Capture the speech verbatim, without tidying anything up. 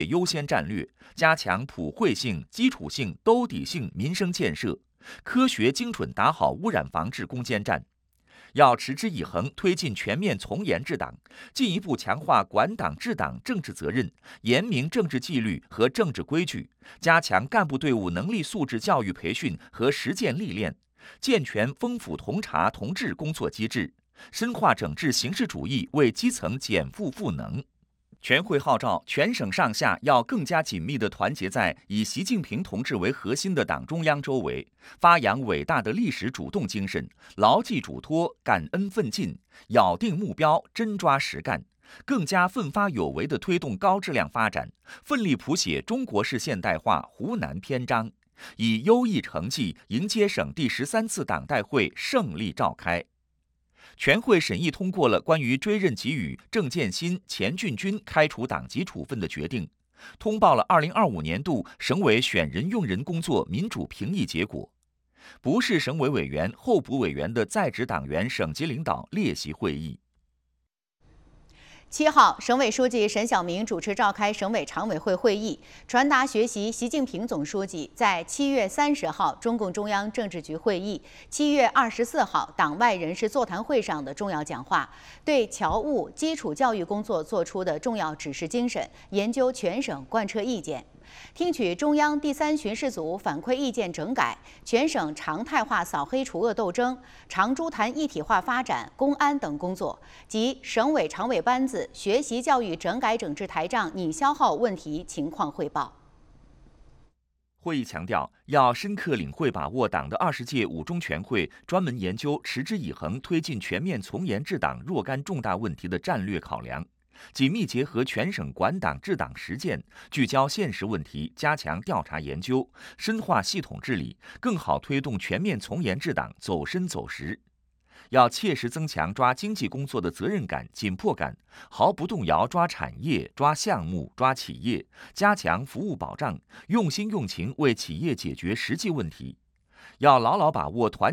优先战略，加强普惠性、基础性、兜底性民生建设，科学精准打好污染防治攻坚战。要持之以恒推进全面从严治党，进一步强化管党治党政治责任，严明政治纪律和政治规矩，加强干部队伍能力素质教育培训和实践历练，健全丰富同察同治工作机制，深化整治形式主义，为基层减负赋能。全会号召全省上下要更加紧密地团结在以习近平同志为核心的党中央周围，发扬伟大的历史主动精神，牢记嘱托，感恩奋进，咬定目标，真抓实干，更加奋发有为地推动高质量发展，奋力谱写中国式现代化湖南篇章，以优异成绩迎接省第十三次党代会胜利召开。全会审议通过了关于追认给予郑建新、钱俊军开除党籍处分的决定，通报了二零二五年度省委选人用人工作民主评议结果。不是省委委员、候补委员的在职党员省级领导列席会议。 七号，省委书记沈晓明主持召开省委常委会会议，传达学习习近平总书记在七月三十号中共中央政治局会议、七月二十四号党外人士座谈会上的重要讲话，对侨务基础教育工作作出的重要指示精神，研究全省贯彻意见。听取中央第三巡视组反馈意见整改，全省常态化扫黑除恶斗争、长株潭一体化发展、公安等工作及省委常委班子学习教育整改整治台账拟消耗问题情况汇报。 会议强调，要深刻领会把握党的二十届五中全会专门研究持之以恒推进全面从严治党若干重大问题的战略考量，紧密结合全省管党治党实践，聚焦现实问题，加强调查研究，深化系统治理，更好推动全面从严治党走深走实。要切实增强抓经济工作的责任感、紧迫感，毫不动摇抓产业、抓项目、抓企业，加强服务保障，用心用情为企业解决实际问题。要牢牢把握团